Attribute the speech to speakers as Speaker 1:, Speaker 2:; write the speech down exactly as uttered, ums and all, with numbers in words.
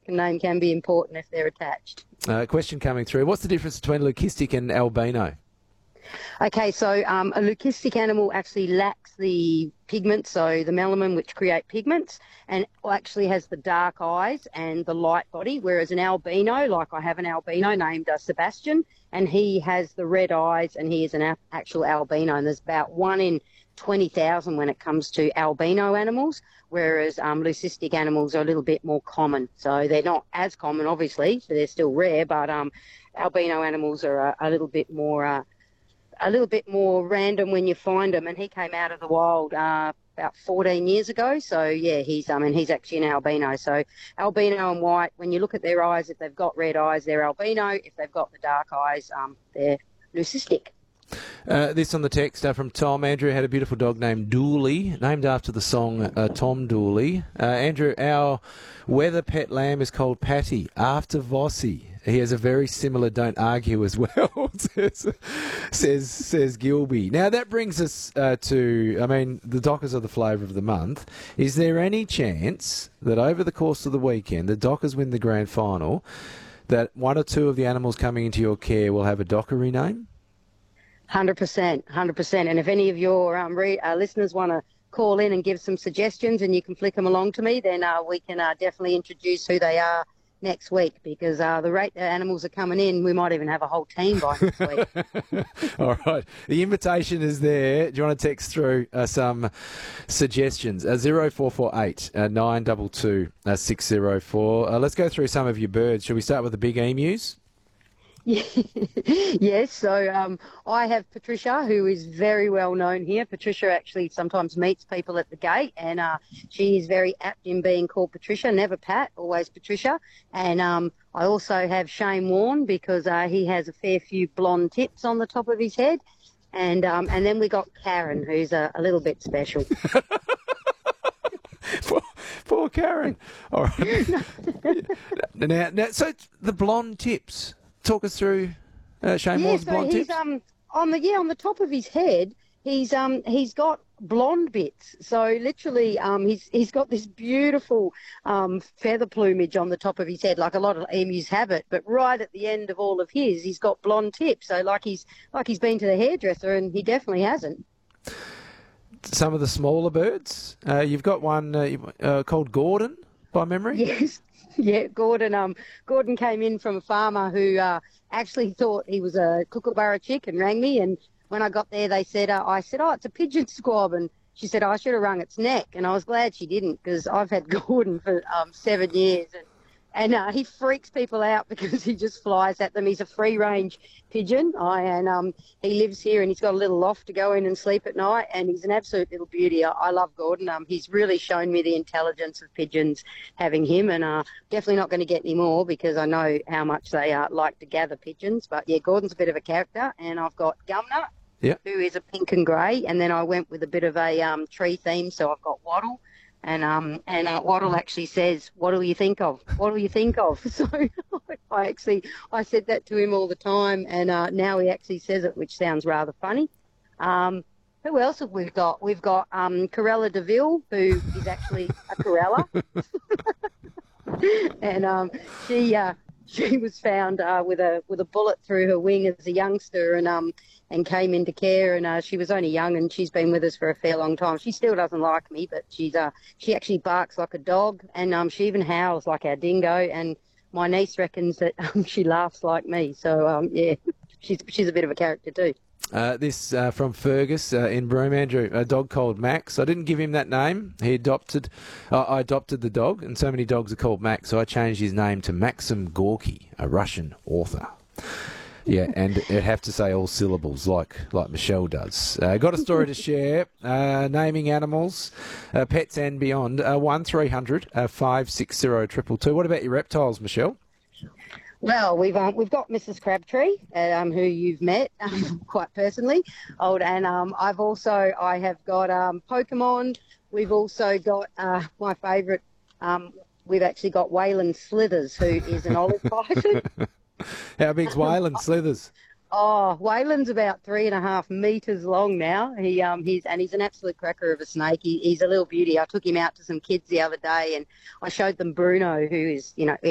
Speaker 1: name can be important if they're attached.
Speaker 2: Uh, question coming through. What's the difference between leucistic and albino?
Speaker 1: Okay, so um, a leucistic animal actually lacks the pigments, so the melanin, which create pigments, and actually has the dark eyes and the light body, whereas an albino, like I have an albino named uh, Sebastian, and he has the red eyes and he is an a- actual albino, and there's about one in twenty thousand when it comes to albino animals, whereas um, leucistic animals are a little bit more common. So they're not as common, obviously, so they're still rare, but um, albino animals are a, a little bit more... Uh, a little bit more random when you find him, and he came out of the wild uh, about fourteen years ago. So yeah, he's um and he's actually an albino. So albino and white, when you look at their eyes, if they've got red eyes, they're albino. If they've got the dark eyes, um, they're leucistic.
Speaker 2: Uh, this on the text uh, from Tom. Andrew had a beautiful dog named Dooley, named after the song uh, Tom Dooley. Uh, Andrew, our weather pet lamb is called Patty, after Vossi. He has a very similar "don't argue" as well, says, says says Gilby. Now that brings us uh, to, I mean, the Dockers are the flavour of the month. Is there any chance that over the course of the weekend, the Dockers win the grand final, that one or two of the animals coming into your care will have a Dockery name?
Speaker 1: one hundred percent, one hundred percent. And if any of your um, re- uh, listeners want to call in and give some suggestions and you can flick them along to me, then uh, we can uh, definitely introduce who they are next week, because uh, the rate the animals are coming in, we might even have a whole team by next week.
Speaker 2: All right. The invitation is there. Do you want to text through uh, some suggestions? Uh, zero four four eight uh, nine two two uh, six zero four. Uh, let's go through some of your birds. Shall we start with the big emus?
Speaker 1: Yes, so um, I have Patricia, who is very well known here. Patricia actually sometimes meets people at the gate, and uh, she is very apt in being called Patricia, never Pat, always Patricia. And um, I also have Shane Warne, because uh, he has a fair few blonde tips on the top of his head. And um, and then we got Karen, who's a, a little bit special.
Speaker 2: poor, poor Karen. All right. now, now, so the blonde tips. Talk us through uh, Shane
Speaker 1: yeah,
Speaker 2: Warne's
Speaker 1: so
Speaker 2: blonde
Speaker 1: he's,
Speaker 2: tips.
Speaker 1: Um, on the yeah, on the top of his head, he's um he's got blonde bits. So literally, um he's he's got this beautiful um feather plumage on the top of his head, like a lot of emus have it. But right at the end of all of his, he's got blonde tips. So like he's like he's been to the hairdresser, and he definitely hasn't.
Speaker 2: Some of the smaller birds. Uh, you've got one uh, uh, called Gordon, by memory.
Speaker 1: Yes. Yeah, Gordon. Um, Gordon came in from a farmer who uh, actually thought he was a kookaburra chick and rang me. And when I got there, they said, uh, I said, oh, it's a pigeon squab. And she said, oh, I should have rung its neck. And I was glad she didn't, because I've had Gordon for um, seven years. And, and uh, he freaks people out because he just flies at them. He's a free-range pigeon. I, and um, he lives here, and he's got a little loft to go in and sleep at night. And he's an absolute little beauty. I, I love Gordon. Um, he's really shown me the intelligence of pigeons having him. And uh, definitely not going to get any more, because I know how much they uh, like to gather pigeons. But, yeah, Gordon's a bit of a character. And I've got Gumnut,
Speaker 2: yep,
Speaker 1: who is a pink and grey. And then I went with a bit of a um, tree theme, so I've got Wattle. And um and uh, Wattle actually says, "What do you think of? What do you think of?" So I actually I said that to him all the time, and uh, now he actually says it, which sounds rather funny. Um, who else have we got? We've got um, Corella Deville, who is actually a Corella, and um, she uh, she was found uh, with a with a bullet through her wing as a youngster, and um and came into care, and uh, she was only young, and she's been with us for a fair long time. She still doesn't like me, but she's uh she actually barks like a dog, and um she even howls like our dingo, and my niece reckons that um, she laughs like me. So um yeah, she's she's a bit of a character too.
Speaker 2: Uh, this uh, from Fergus uh, in Broome, Andrew, a dog called Max. I didn't give him that name. He adopted, uh, I adopted the dog, and so many dogs are called Max, so I changed his name to Maxim Gorky, a Russian author. Yeah, and I'd have to say all syllables, like like Michelle does. Uh, got a story to share, uh, naming animals, uh, pets and beyond. Uh, one three hundred five six zero two two two. What about your reptiles, Michelle?
Speaker 1: Well, we've um, we've got Missus Crabtree, um, who you've met um, quite personally, old, and um, I've also I have got um, Pokemon. We've also got uh, my favourite. Um, we've actually got Waylon Slithers, who is an olive python.
Speaker 2: How big's Waylon Slithers?
Speaker 1: Oh, Waylon's about three and a half metres long now. He um he's and he's an absolute cracker of a snake. He, he's a little beauty. I took him out to some kids the other day, and I showed them Bruno, who is you know